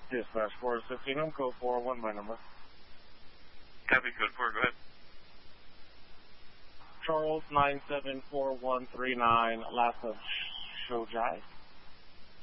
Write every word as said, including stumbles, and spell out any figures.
Dispatch four fifteen, I'm code four one, my number. Copy, code four, go ahead. Charles nine seven four one three nine, last of Shojai.